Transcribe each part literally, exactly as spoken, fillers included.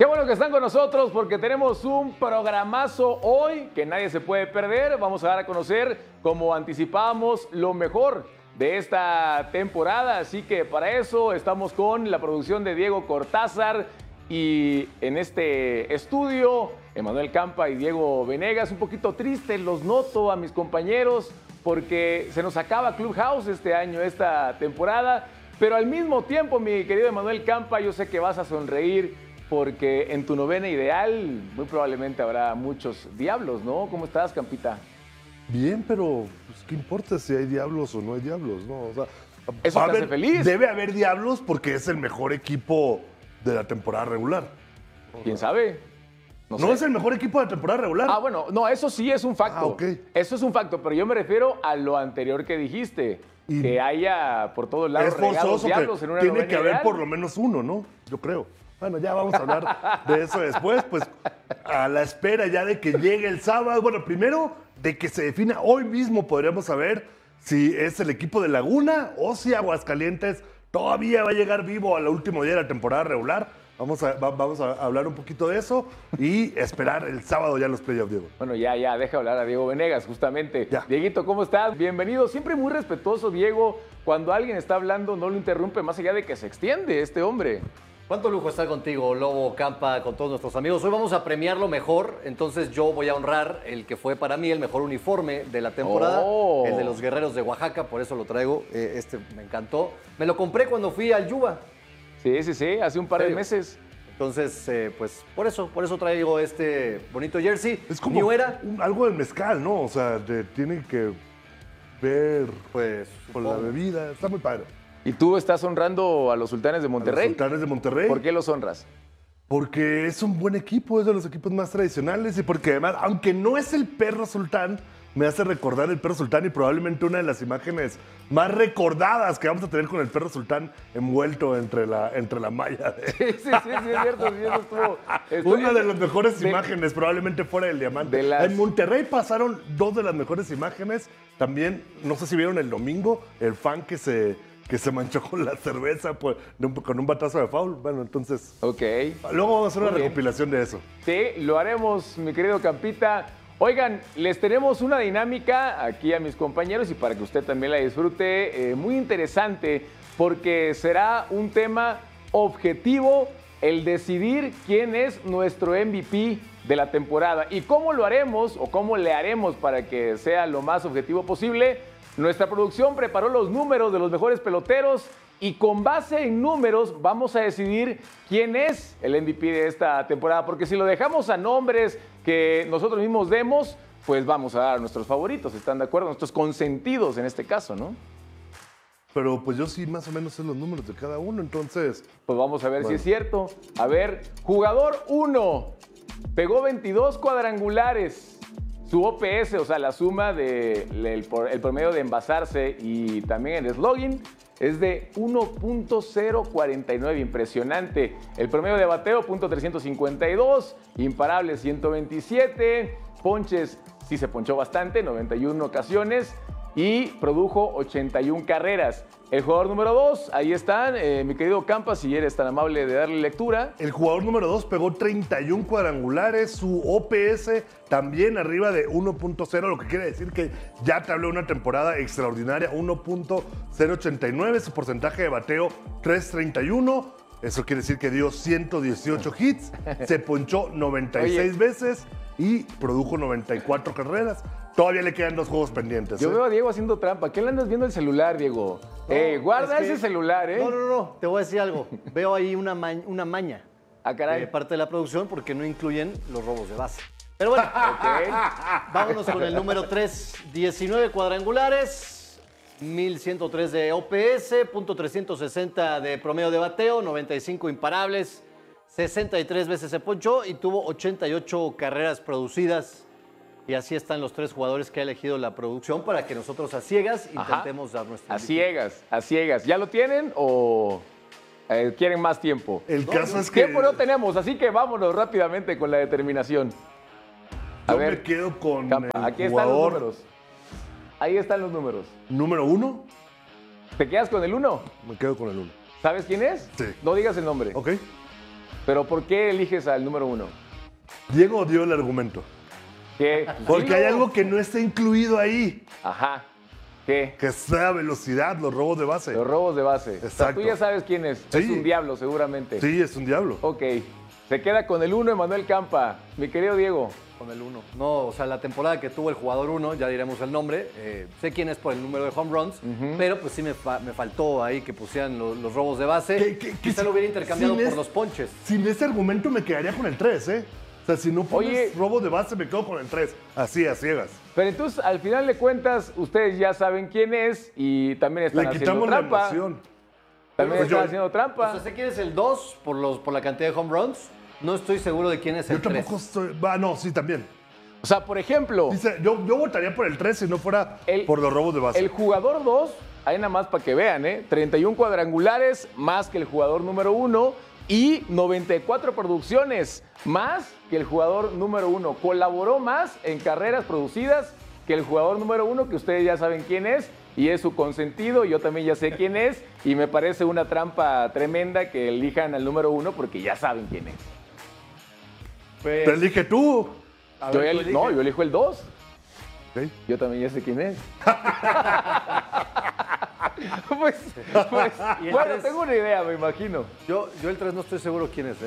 Qué bueno que están con nosotros porque tenemos un programazo hoy que nadie se puede perder. Vamos a dar a conocer, como anticipábamos, lo mejor de esta temporada. Así que para eso estamos con la producción de Diego Cortázar y en este estudio, Emanuel Campa y Diego Venegas. Un poquito tristes los noto a mis compañeros porque se nos acaba Clubhouse este año, esta temporada. Pero al mismo tiempo, mi querido Emanuel Campa, yo sé que vas a sonreír porque en tu novena ideal muy probablemente habrá muchos diablos, ¿no? ¿Cómo estás, Campita? Bien, pero pues, ¿qué importa si hay diablos o no hay diablos? ¿No? O sea, ¿Eso te hace feliz? Debe haber diablos porque es el mejor equipo de la temporada regular. ¿Quién sabe? No, ¿No es el mejor equipo de la temporada regular? Ah, bueno, no, eso sí es un facto. Ah, ok. Eso es un facto, pero yo me refiero a lo anterior que dijiste. Y que haya por todos lados es regados diablos que en una tiene novena que haber ideal. Por lo menos uno, ¿no? Yo creo. Bueno, ya vamos a hablar de eso después, pues a la espera ya de que llegue el sábado. Bueno, primero de que se defina hoy mismo podríamos saber si es el equipo de Laguna o si Aguascalientes todavía va a llegar vivo al último día de la temporada regular. Vamos a, va, vamos a hablar un poquito de eso y esperar el sábado ya los playoffs, Diego. Bueno, ya, ya, deja hablar a Diego Venegas, justamente. Ya. Dieguito, ¿cómo estás? Bienvenido. Siempre muy respetuoso, Diego. Cuando alguien está hablando, no lo interrumpe, más allá de que se extiende este hombre. Cuánto lujo estar contigo, Lobo, Campa, con todos nuestros amigos. Hoy vamos a premiar lo mejor, entonces yo voy a honrar el que fue para mí el mejor uniforme de la temporada, oh. el de los Guerreros de Oaxaca, por eso lo traigo, eh, este me encantó. Me lo compré cuando fui al Yuba. Sí, sí, sí, hace un par de meses. Entonces, eh, pues por eso, por eso traigo este bonito jersey. Es como New Era. Un, algo del mezcal, ¿no? O sea, de, tiene que ver pues, con la bebida, está muy padre. ¿Y tú estás honrando a los Sultanes de Monterrey? A los Sultanes de Monterrey. ¿Por qué los honras? Porque es un buen equipo, es de los equipos más tradicionales y porque además, aunque no es el Perro Sultán, me hace recordar el Perro Sultán y probablemente una de las imágenes más recordadas que vamos a tener con el Perro Sultán envuelto entre la, entre la malla. De... Sí, sí, sí, sí, es cierto. Sí, eso estuvo, estuvo, una de las mejores de, imágenes, probablemente fuera del diamante. De las... En Monterrey pasaron dos de las mejores imágenes. También, no sé si vieron el domingo, el fan que se... que se manchó con la cerveza pues, con un batazo de foul. Bueno, entonces... Ok. Luego vamos a hacer Muy una bien. recopilación de eso. Sí, lo haremos, mi querido Campita. Oigan, les tenemos una dinámica aquí a mis compañeros y para que usted también la disfrute, eh, muy interesante, porque será un tema objetivo el decidir quién es nuestro M V P de la temporada. ¿Y cómo lo haremos o cómo le haremos para que sea lo más objetivo posible? Nuestra producción preparó los números de los mejores peloteros y con base en números vamos a decidir quién es el M V P de esta temporada. Porque si lo dejamos a nombres que nosotros mismos demos, pues vamos a dar a nuestros favoritos, ¿están de acuerdo? Nuestros consentidos en este caso, ¿no? Pero pues yo sí más o menos sé los números de cada uno, entonces... Pues vamos a ver bueno. si es cierto. A ver, jugador uno, pegó veintidós cuadrangulares. Su O P S, o sea, la suma del de el promedio de envasarse y también el slogan, es de uno punto cero cuarenta y nueve, impresionante. El promedio de bateo, punto trescientos cincuenta y dos, imparables ciento veintisiete, ponches, sí se ponchó bastante, noventa y una ocasiones, y produjo ochenta y una carreras. El jugador número dos, ahí están, eh, mi querido Campa, si eres tan amable de darle lectura. El jugador número dos pegó treinta y un cuadrangulares, su O P S también arriba de uno punto cero, lo que quiere decir que ya te habló de una temporada extraordinaria, uno punto cero ochenta y nueve, su porcentaje de bateo tres punto treinta y uno, eso quiere decir que dio ciento dieciocho hits, se ponchó noventa y seis Oye. veces y produjo noventa y cuatro carreras. Todavía le quedan dos juegos pendientes. Yo ¿eh? veo a Diego haciendo trampa. ¿Qué le andas viendo el celular, Diego? No, eh, guarda es que... ese celular, ¿eh? No, no, no. Te voy a decir algo. Veo ahí una, ma una maña. Ah, caray. De parte de la producción porque no incluyen los robos de base. Pero bueno, okay. Vámonos con el número tres. diecinueve cuadrangulares, mil ciento tres de O P S, punto trescientos sesenta de promedio de bateo, noventa y cinco imparables, sesenta y tres veces se ponchó y tuvo ochenta y ocho carreras producidas. Y así están los tres jugadores que ha elegido la producción para que nosotros a ciegas intentemos Ajá. dar nuestro... A ciegas, a ciegas. ¿Ya lo tienen o eh, quieren más tiempo? El no, caso es que... Tiempo no tenemos, así que vámonos rápidamente con la determinación. A Yo ver, me quedo con Campa, el aquí jugador... están los números. Ahí están los números. ¿Número uno? ¿Te quedas con el uno? Me quedo con el uno. ¿Sabes quién es? Sí. No digas el nombre. Ok. Pero ¿por qué eliges al número uno? Diego dio el argumento. ¿Qué? Porque hay algo que no está incluido ahí, Ajá. ¿Qué? que es la velocidad, los robos de base. Los robos de base. O sea, Exacto. tú ya sabes quién es. Es Sí. un diablo, seguramente. Sí, es un diablo. Ok. Se queda con el uno Emanuel Campa. Mi querido Diego. Con el uno. No, o sea, la temporada que tuvo el jugador uno, ya diremos el nombre, eh, sé quién es por el número de home runs, pero pues sí me, fa- me faltó ahí que pusieran lo- los robos de base. Que- que- que Quizá si- lo hubiera intercambiado sin por es- los ponches. Sin ese argumento me quedaría con el tres, ¿eh? O sea, si no pones Oye. robo de base, me quedo con el tres. Así, a ciegas. Pero entonces, al final de cuentas, ustedes ya saben quién es y también están Le haciendo quitamos la trampa. emoción. También Pues están yo- haciendo O trampa. sea, sé quién es el dos por, los, por la cantidad de home runs, no estoy seguro de quién es el Yo tres. tampoco estoy... Ah, no, sí, también. O sea, por ejemplo, Dice, yo, yo votaría por el tres si no fuera El- por los robos de base. el jugador dos, ahí nada más para que vean, ¿eh? treinta y uno cuadrangulares más que el jugador número uno y noventa y cuatro producciones más que el jugador número uno. Colaboró más en carreras producidas que el jugador número uno, que ustedes ya saben quién es y es su consentido. Yo también ya sé quién es y me parece una trampa tremenda que elijan al número uno porque ya saben quién es. Pues, Te elige tú. a Yo ver, el- tú elige. no, yo elijo el dos. Ok. Yo también ya sé quién es. pues, pues, Y el bueno, tres. tengo una idea, me imagino. Yo, yo el tres no estoy seguro quién es, ¿eh?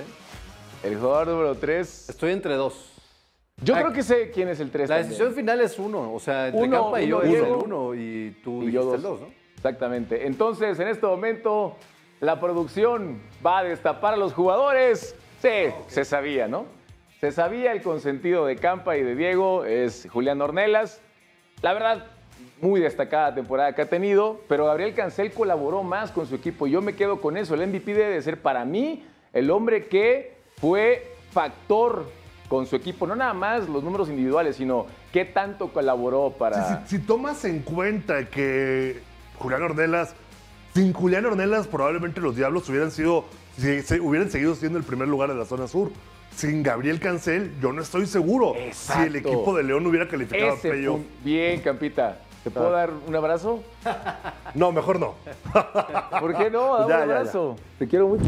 El jugador número tres. Estoy entre dos. Yo Ah, creo que sé quién es el tres. La también. decisión final es uno, o sea, entre Uno, Campa y yo uno, es el Diego. uno y tú Y yo dijiste dos. el dos, ¿no? Exactamente. Entonces, en este momento, la producción va a destapar a los jugadores. Sí, se sabía, ¿no? Se sabía el consentido de Campa y de Diego, es Julián Ornelas. La verdad, muy destacada temporada que ha tenido, pero Gabriel Cancel colaboró más con su equipo. Yo me quedo con eso. El M V P debe de ser para mí el hombre que fue factor con su equipo. No nada más los números individuales, sino qué tanto colaboró para... Si, si tomas en cuenta que Julián Ornelas, sin Julián Ornelas probablemente los Diablos hubieran sido, si, se- hubieran seguido siendo el primer lugar de la zona sur. Sin Gabriel Cancel, yo no estoy seguro si el Exacto. equipo de León hubiera calificado a Ese playoff. pun- Bien, Campita. ¿Te puedo dar un abrazo? No, mejor no. ¿Por qué no? Dame Ya, un ya, abrazo. Te quiero mucho.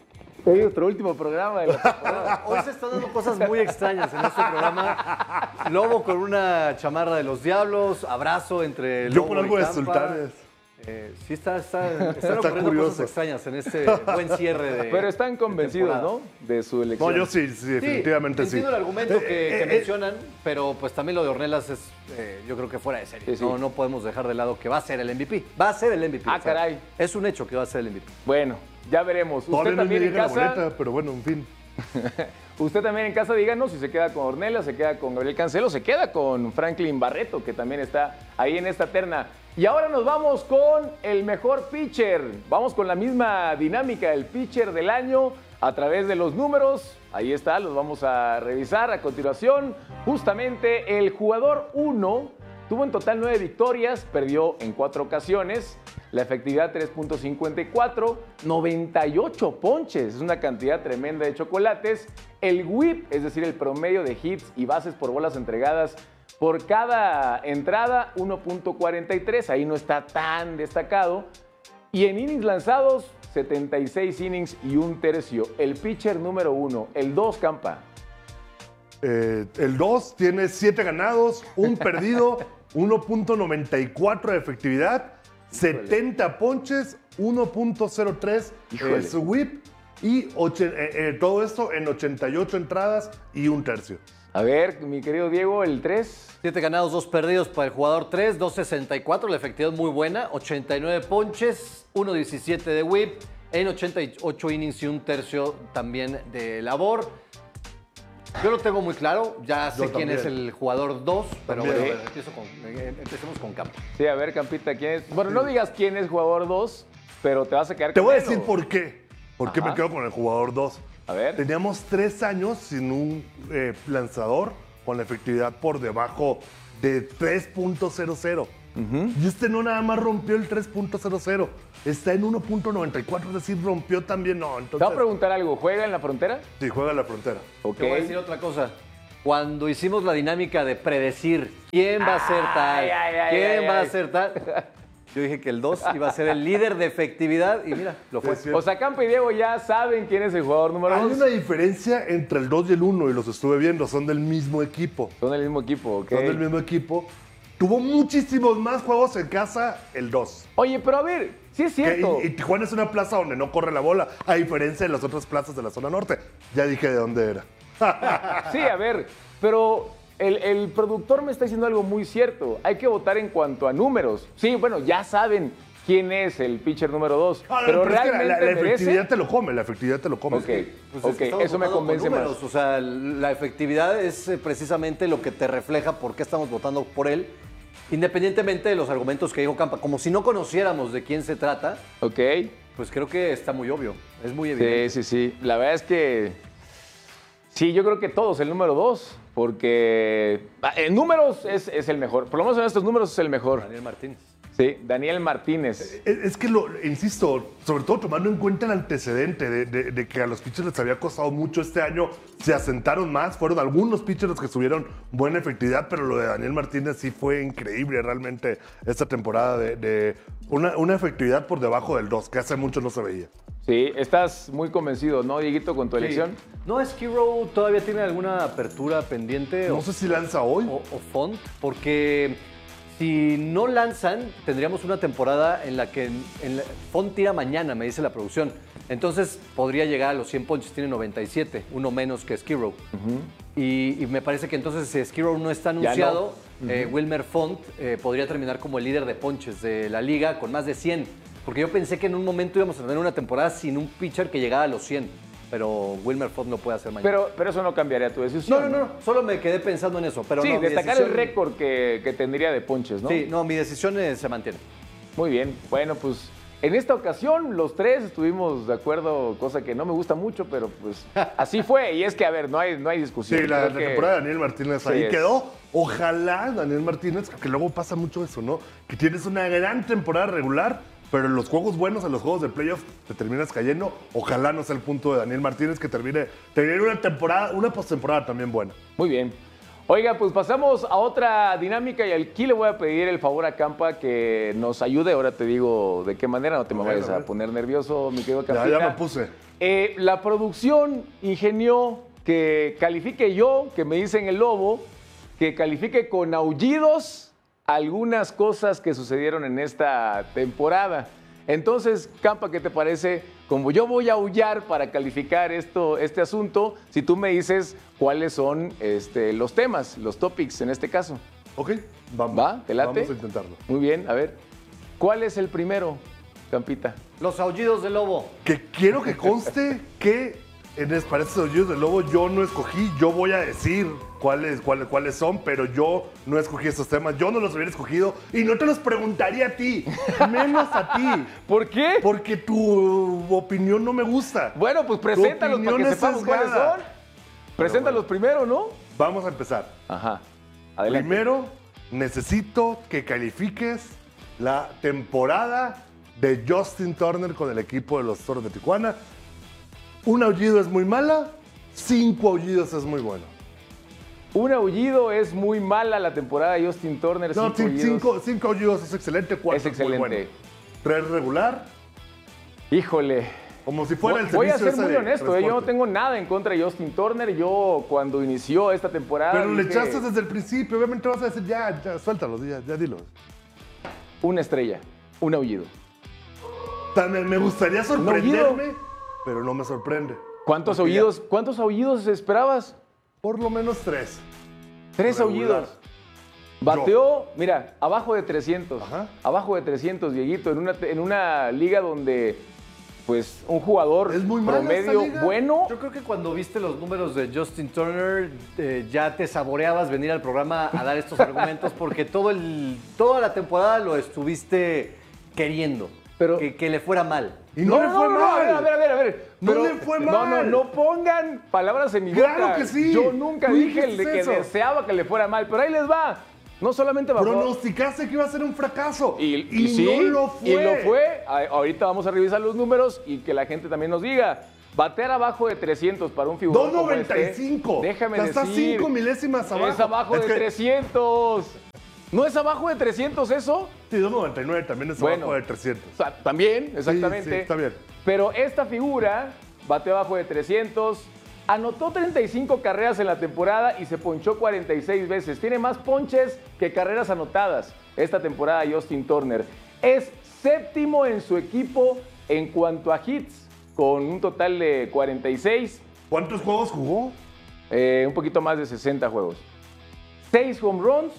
Es nuestro último programa de la temporada. Hoy se están dando cosas muy extrañas en este programa. Lobo con una chamarra de los Diablos, abrazo entre Yo Lobo con y algo de Campa. Sultanes. Eh, sí, está, está, están ocurriendo curioso. cosas extrañas en este buen cierre de Pero están convencidos, de temporada. ¿no? De su elección. No, yo sí, sí, definitivamente sí. entiendo el argumento que, Eh, que eh, mencionan, pero pues también lo de Ornelas es, eh, yo creo que fuera de serie. Sí, sí. No, no podemos dejar de lado que va a ser el M V P. Va a ser el M V P. Ah, o sea, caray. Es un hecho que va a ser el M V P. Bueno, ya veremos. Todavía Usted no me también en llega la casa... boleta, pero bueno, en fin. Usted también en casa, díganos si se queda con Ornelas, se queda con Gabriel Cancelo, se queda con Franklin Barreto, que también está ahí en esta terna. Y ahora nos vamos con el mejor pitcher. Vamos con la misma dinámica, el pitcher del año a través de los números. Ahí está, los vamos a revisar a continuación. Justamente el jugador uno tuvo en total nueve victorias, perdió en cuatro ocasiones. La efectividad tres punto cincuenta y cuatro, noventa y ocho ponches, es una cantidad tremenda de chocolates. El whip, es decir, el promedio de hits y bases por bolas entregadas por cada entrada, uno punto cuarenta y tres, ahí no está tan destacado. Y en innings lanzados, setenta y seis innings y un tercio. El pitcher número uno, el dos, Campa. Eh, el dos tiene siete ganados, un perdido, uno punto noventa y cuatro de efectividad, setenta ponches, uno punto cero tres Híjole. es su whip y oche- eh, eh, todo esto en ochenta y ocho entradas y un tercio. A ver, mi querido Diego, el tres. Siete ganados, dos perdidos para el jugador tres, dos sesenta y cuatro, la efectividad muy buena, ochenta y nueve ponches, uno diecisiete de whip, en ochenta y ocho innings y un tercio también de labor. Yo lo tengo muy claro, ya sé Yo quién también. es el jugador dos, pero También. bueno, a ver, empiezo con- eh, empecemos con Campa. Sí, a ver, Campita, ¿quién es? Bueno, no digas quién es jugador dos, pero te vas a quedar Te con voy a él, decir ¿o? por qué. ¿Por qué Ajá. me quedo con el jugador dos? A ver. Teníamos tres años sin un eh, lanzador con la efectividad por debajo de tres punto cero cero. Y este no nada más rompió el tres punto cero cero, está en uno punto noventa y cuatro, es decir, rompió también. No, Te voy a entonces. preguntar algo, ¿juega en la frontera? Sí, juega la frontera. Ok. Te voy a decir otra cosa. Cuando hicimos la dinámica de predecir quién va a ser tal, Ay, ay, ay, quién ay, va ay. a ser tal, Yo dije que el dos iba a ser el líder de efectividad y mira, lo fue. Es cierto. O sea, Campa y Diego ya saben quién es el jugador número Hay dos. una diferencia entre el dos y el uno y los estuve viendo, son del mismo equipo. Son del mismo equipo, ¿ok? Son del mismo equipo. Tuvo muchísimos más juegos en casa el dos. Oye, pero a ver, sí es cierto. Y, y Tijuana es una plaza donde no corre la bola, a diferencia de las otras plazas de la zona norte. Ya dije de dónde era. Sí, a ver, pero el, el productor me está diciendo algo muy cierto. Hay que votar en cuanto a números. Sí, bueno, ya saben quién es el pitcher número dos, Ah, no, pero, pero es que realmente la, la merece. efectividad te lo come, la efectividad te lo come. Ok, Pues es ok, que estamos eso me votando convence por números. más. O sea, la efectividad es eh, precisamente lo que te refleja por qué estamos votando por él, independientemente de los argumentos que dijo Campa. Como si no conociéramos de quién se trata, Ok, pues creo que está muy obvio, es muy evidente. sí, sí, sí. La verdad es que sí, yo creo que todos el número dos, porque ah, en números es, es el mejor. Por lo menos en estos números es el mejor. Daniel Martínez. Sí, Daniel Martínez. Es, es que, lo, insisto, sobre todo tomando en cuenta el antecedente de, de- de que a los pitchers les había costado mucho este año, se asentaron más, fueron algunos pitchers los que tuvieron buena efectividad, pero lo de Daniel Martínez sí fue increíble realmente esta temporada de, de una, una efectividad por debajo del dos, que hace mucho no se veía. Sí, estás muy convencido, ¿no, Dieguito, con tu elección? ¿No es Kiro todavía tiene alguna apertura pendiente No o, sé si lanza hoy. o- o Font? Porque si no lanzan, tendríamos una temporada en la que en la- Font tira mañana, me dice la producción. Entonces podría llegar a los cien ponches, tiene noventa y siete, uno menos que Skirrow. y, y me parece que entonces si Skirrow no está Ya no. anunciado, eh, Wilmer Font eh, podría terminar como el líder de ponches de la liga con más de cien. Porque yo pensé que en un momento íbamos a tener una temporada sin un pitcher que llegara a los cien. Pero Wilmer Font no puede hacer mañana. Pero, pero eso no cambiaría tu decisión. no, no, no, solo me quedé pensando en eso. Pero Sí, no, mi destacar decisión- el récord que, que tendría de ponches, ¿no? Sí, no, mi decisión eh, se mantiene. Muy bien. Bueno, pues en esta ocasión los tres estuvimos de acuerdo, cosa que no me gusta mucho, pero pues así fue. Y es que, a ver, no hay, no hay discusión. Sí, la, Creo la que- temporada de Daniel Martínez ahí Sí, es. quedó. Ojalá Daniel Martínez, que luego pasa mucho eso, ¿no? Que tienes una gran temporada regular, pero en los juegos buenos, en los juegos de playoff, te terminas cayendo. Ojalá no sea el punto de Daniel Martínez, que termine, termine una temporada, una postemporada también buena. Muy bien. Oiga, pues pasamos a otra dinámica y aquí le voy a pedir el favor a Campa que nos ayude. Ahora te digo de qué manera, no te me A ver, vayas a a ver. poner nervioso, mi querido Ya, Campita. ya me puse. Eh, la producción ingenió que califique yo, que me dicen el lobo, que califique con aullidos algunas cosas que sucedieron en esta temporada. Entonces, Campa, ¿qué te parece? Como yo voy a aullar para calificar esto, este asunto, si tú me dices cuáles son este, los temas, los topics en este caso. ¿Ok? Vamos. ¿Va? ¿Te late? Vamos a intentarlo. Muy bien, a ver. ¿Cuál es el primero, Campita? Los aullidos del lobo. Que quiero que conste que en es- para estos aullidos del lobo yo no escogí, yo voy a decir cuáles, cuáles, cuáles son, pero yo no escogí estos temas, yo no los hubiera escogido y no te los preguntaría a ti, menos a ti, ¿Por qué? porque tu opinión no me gusta. Bueno, pues preséntalos para opinión que es sepamos cuáles sesgada. son. Preséntalos primero, ¿no? Vamos a empezar. Ajá. Adelante. Primero, necesito que califiques la temporada de Justin Turner con el equipo de los Toros de Tijuana. Un aullido es muy mala, cinco aullidos es muy bueno. Un aullido es muy mala la temporada de Justin Turner. No, cinco cin- aullidos. cinco, cinco aullidos es excelente, cuatro Es es, muy excelente. bueno. Tres regular, Híjole. como si fuera Voy- el Voy a servicio ser ese muy de honesto, ¿eh? yo no transporte. tengo nada en contra de Justin Turner. Yo cuando inició esta temporada Pero le dije, echaste desde el principio, obviamente vas a decir, ya, ya, suéltalo, ya, ya dilo. una estrella, un aullido. También me gustaría sorprenderme, pero no me sorprende. ¿Cuántos Porque ya- aullidos, cuántos aullidos esperabas? Por lo menos tres. Tres Regular. aullidos. Bateó, mira, abajo de trescientos. Ajá. Abajo de trescientos, Dieguito, en una, en una liga donde, pues, un jugador Es muy mala esta promedio liga. bueno. Yo creo que cuando viste los números de Justin Turner, eh, ya te saboreabas venir al programa a dar estos argumentos porque todo el, toda la temporada lo estuviste queriendo. Pero- que, que le fuera mal. Y no, le fue no, mal. A ver, a ver, a ver. No Pero- le fue No, no, mal. no pongan palabras en mi Claro boca. que sí. Yo nunca Tú dije dijiste que eso. deseaba que le fuera mal, pero ahí les va. No solamente bajó. Pronosticaste que iba a ser un fracaso. Y, y sí, no lo fue. y lo fue. A- Ahorita vamos a revisar los números y que la gente también nos diga. Batear abajo de trescientos para un figurón dos como noventa y este, cinco. déjame O sea, decir. Está cinco milésimas abajo. Es abajo Es de que trescientos. ¿No es abajo de trescientos eso? Sí, dos noventa y nueve también es Bueno. abajo de trescientos. O sea, también, exactamente. Sí, sí, está bien. Pero esta figura bateó abajo de trescientos, anotó treinta y cinco carreras en la temporada y se ponchó cuarenta y seis veces. Tiene más ponches que carreras anotadas esta temporada Justin Turner. Es séptimo en su equipo en cuanto a hits, con un total de cuarenta y seis. ¿Cuántos juegos jugó? Eh, un poquito más de sesenta juegos. seis home runs,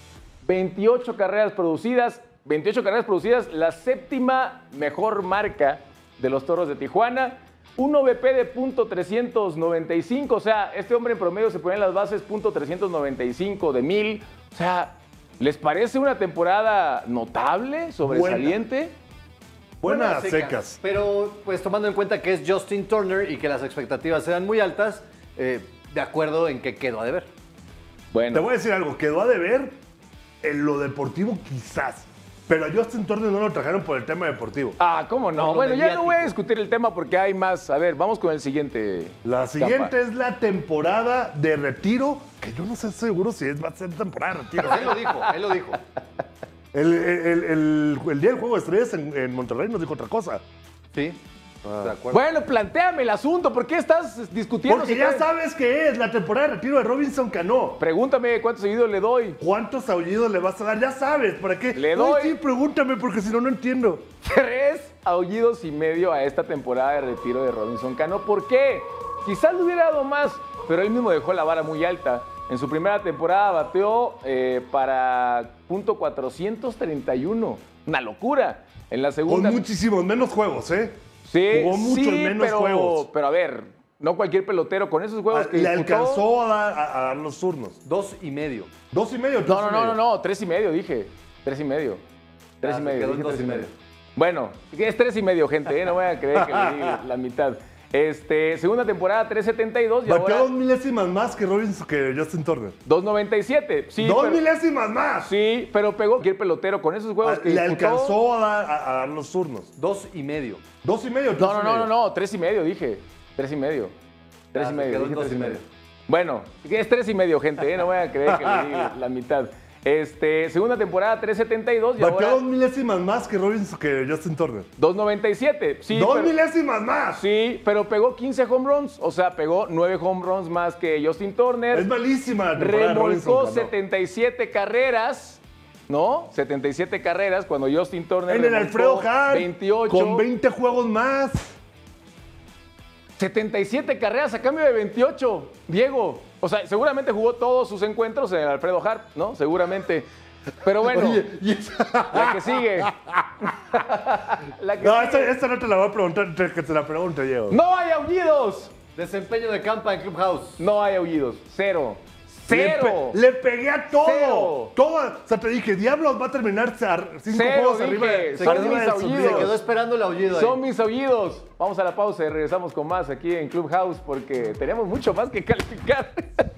veintiocho carreras producidas. veintiocho carreras producidas, la séptima mejor marca de los Toros de Tijuana. Un O V P de punto trescientos noventa y cinco. O sea, este hombre en promedio se pone en las bases punto trescientos noventa y cinco de mil. O sea, ¿les parece una temporada notable, sobresaliente? Buenas Buenas secas. Pero pues tomando en cuenta que es Justin Turner y que las expectativas eran muy altas, eh, de acuerdo en que quedó a deber. Bueno. Te voy a decir algo, quedó a deber en lo deportivo quizás, pero a Justin Turner no lo trajeron por el tema deportivo. Ah, ¿cómo no? Por lo Bueno, ya no voy a mediático. discutir el tema porque hay más. A ver, vamos con el siguiente. La siguiente Campa. es la temporada de retiro, que yo no sé seguro si es, va a ser temporada de retiro. Él lo dijo, él lo dijo. El, el- el- el día del Juego de Estrellas en, en Monterrey nos dijo otra cosa. Sí, de acuerdo. Bueno, plantéame el asunto. ¿Por qué estás discutiendo? Porque si ya puedes- sabes que es la temporada de retiro de Robinson Cano. Pregúntame cuántos seguidos le doy. ¿Cuántos aullidos le vas a dar? Ya sabes, ¿para qué? Le Ay, doy- sí, pregúntame, porque si no, no entiendo. Tres aullidos y medio a esta temporada de retiro de Robinson Cano. ¿Por qué? Quizás le hubiera dado más, pero él mismo dejó la vara muy alta. En su primera temporada bateó eh, para punto cuatrocientos treinta y uno. Una locura. En la Con segunda... muchísimos menos juegos, ¿eh? Sí, Jugó muchos sí, menos pero, juegos. pero a ver, no cualquier pelotero con esos juegos Ah, que Le disputó- alcanzó a dar, a- a dar los turnos. Dos y medio. ¿Dos y medio? o tres No, no, y no, medio? no, no, tres y medio dije. Tres y medio. Tres Ah, y se medio. quedó en dije dos tres y medio. Bueno, es tres y medio, gente, ¿eh? No voy a creer que le di la mitad. Este, segunda temporada, tres setenta y dos y Bateó ahora dos milésimas más que Robinson, que Justin Turner. dos noventa y siete. Sí, ¡Dos pero, milésimas más! sí, pero pegó cualquier pelotero con esos juegos Ah, que Le disputó. alcanzó a dar, a- a dar los turnos. Dos y medio. ¿Dos y medio? o tres No, no, y no, medio? no, no, tres y medio dije. Tres y medio. Tres Ah, y se medio. quedó en dije dos tres y medio. Bueno, es tres y medio, gente, ¿eh? No voy a creer que le di la mitad. Este, segunda temporada, tres setenta y dos y Bateó ahora dos milésimas más que Robinson, que Justin Turner. dos noventa y siete. Sí, ¡Dos pero- milésimas más! Sí, pero pegó quince home runs, o sea, pegó nueve home runs más que Justin Turner. Es malísima la temporada de Remolcó Robinson Cano. setenta y siete carreras, ¿no? setenta y siete carreras cuando Justin Turner En el remolcó Alfredo Hart, veintiocho. con veinte juegos más. setenta y siete carreras a cambio de veintiocho, Diego. O sea, seguramente jugó todos sus encuentros en el Alfredo Hart, ¿no? Seguramente. Pero bueno, Oye, y esa- la que sigue. La que No, sigue. esta, esta no te la voy a preguntar, te- que te la pregunte, Diego. ¡No hay aullidos! Desempeño de Campa en Clubhouse. No hay aullidos. Cero. Le, ¡Cero! pe- le pegué a todo. Cero. Todo. O sea, te dije, Diablos va a terminar ar- cinco Cero, juegos dije. arriba, de- Son arriba mis del aullidos. Se Sunday. quedó esperando el aullido ahí. Son mis aullidos. Vamos a la pausa y regresamos con más aquí en Clubhouse porque tenemos mucho más que calificar.